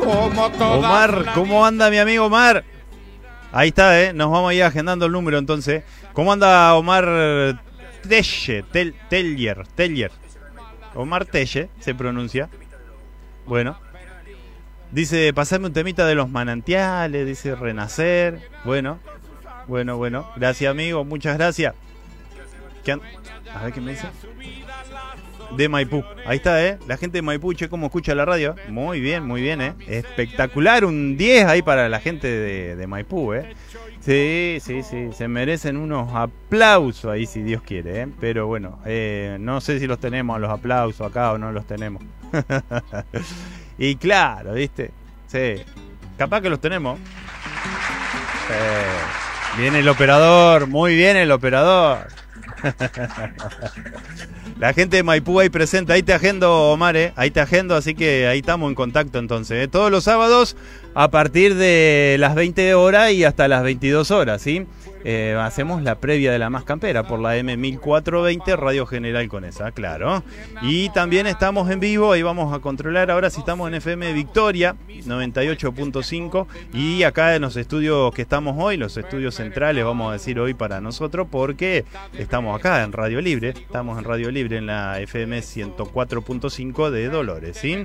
Omar, ¿cómo anda mi amigo Omar? Ahí está, nos vamos a ir agendando el número entonces. ¿Cómo anda Omar Tellier? Omar Telle se pronuncia. Bueno. Dice, pasame un temita de los manantiales, dice Renacer. Bueno. Gracias, amigo, muchas gracias. A ver qué me dice. De Maipú. Ahí está, la gente de Maipú, che, cómo escucha la radio. Muy bien, espectacular, un 10 ahí para la gente de Maipú, Sí, se merecen unos aplausos ahí si Dios quiere, Pero bueno, no sé si los tenemos los aplausos acá o no los tenemos. Y claro, ¿viste? Sí, capaz que los tenemos. Viene el operador, muy bien el operador. La gente de Maipú ahí presente, ahí te agendo, Omar, ahí te agendo, así que ahí estamos en contacto entonces, Todos los sábados a partir de las 20 horas y hasta las 22 horas, ¿sí? Hacemos la previa de la Más Campera por la M1420 Radio General Conesa, claro. Y también estamos en vivo, ahí vamos a controlar ahora si estamos en FM Victoria 98.5 y acá en los estudios que estamos hoy, los estudios centrales, vamos a decir hoy para nosotros, porque estamos acá en Radio Libre, en la FM 104.5 de Dolores, ¿sí?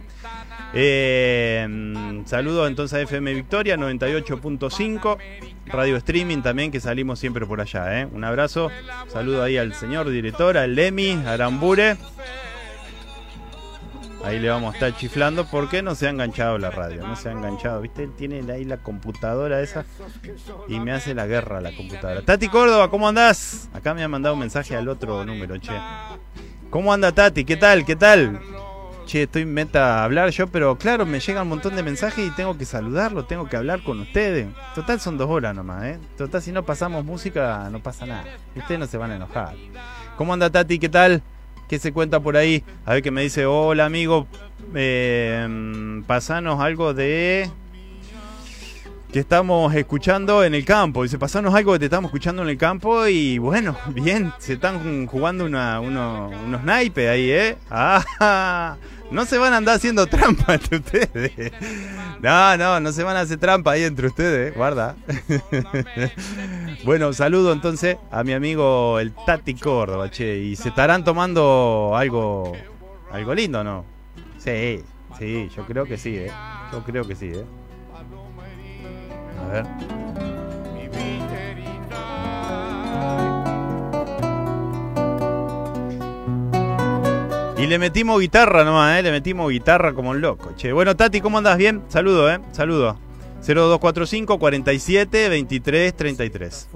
Saludos entonces a FM Victoria 98.5, radio streaming también, que salimos siempre por allá, Un abrazo, saludo ahí al señor director, al Lemi Arambure. Ahí le vamos a estar chiflando porque no se ha enganchado la radio, ¿viste? Él tiene ahí la computadora esa y me hace la guerra la computadora. Tati Córdoba, ¿cómo andás? Acá me ha mandado un mensaje al otro número, che. ¿Cómo anda Tati? ¿Qué tal? Che, estoy en meta a hablar yo, pero claro, me llega un montón de mensajes y tengo que saludarlo, tengo que hablar con ustedes. Total son 2 horas nomás, Total, si no pasamos música, no pasa nada. Ustedes no se van a enojar. ¿Cómo anda Tati? ¿Qué tal? ¿Qué se cuenta por ahí? A ver, que me dice, hola amigo, pasanos algo de... que estamos escuchando en el campo. Dice, pasanos algo que te estamos escuchando en el campo. Y bueno, bien, se están jugando unos naipes ahí, no se van a andar haciendo trampa entre ustedes. No se van a hacer trampa ahí entre ustedes, guarda. Bueno, saludo entonces a mi amigo el Tati Córdoba, che. Y se estarán tomando algo lindo, ¿no? Sí, yo creo que sí, A ver. Y le metimos guitarra nomás, le metimos guitarra como un loco, che. Bueno, Tati, ¿cómo andás? Bien, saludo, saludo. 0245 47 23 33.